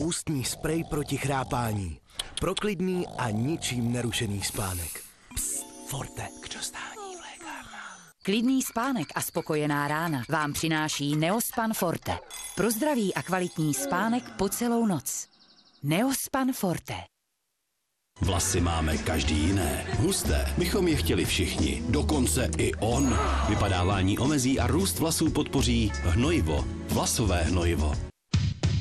Ústní sprej proti chrápání. Pro klidný a ničím nerušený spánek. Psst, Forte, k dostání v lékárnách. Klidný spánek a spokojená rána vám přináší Neospan Forte. Pro zdravý a kvalitní spánek po celou noc. Neospan Forte. Vlasy máme každý jiné. Husté bychom je chtěli všichni. Dokonce i on. Vypadávání omezí a růst vlasů podpoří hnojivo. Vlasové hnojivo.